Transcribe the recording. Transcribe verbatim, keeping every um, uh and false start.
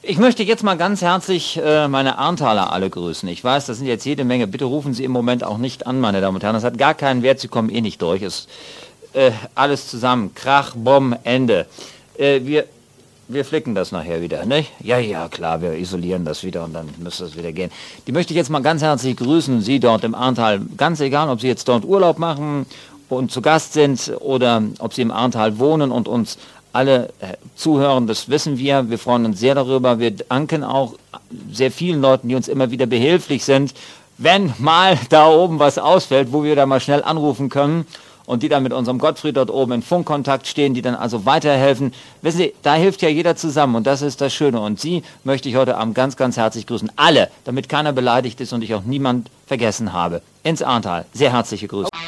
Ich möchte jetzt mal ganz herzlich äh, meine Arntaler alle grüßen. Ich weiß, das sind jetzt jede Menge. Bitte rufen Sie im Moment auch nicht an, meine Damen und Herren. Das hat gar keinen Wert. Sie kommen eh nicht durch. Es äh, alles zusammen. Krach, Bomb, Ende. Äh, wir, wir flicken das nachher wieder, ne? Ja, ja, klar. Wir isolieren das wieder und dann müsste das wieder gehen. Die möchte ich jetzt mal ganz herzlich grüßen. Sie dort im Arntal. Ganz egal, ob Sie jetzt dort Urlaub machen und zu Gast sind oder ob Sie im Arntal wohnen und uns alle äh, zuhören, das wissen wir. Wir freuen uns sehr darüber. Wir danken auch sehr vielen Leuten, die uns immer wieder behilflich sind, wenn mal da oben was ausfällt, wo wir da mal schnell anrufen können und die dann mit unserem Gottfried dort oben in Funkkontakt stehen, die dann also weiterhelfen. Wissen Sie, da hilft ja jeder zusammen und das ist das Schöne. Und Sie möchte ich heute Abend ganz, ganz herzlich grüßen. Alle, damit keiner beleidigt ist und ich auch niemand vergessen habe. Ins Arntal. Sehr herzliche Grüße.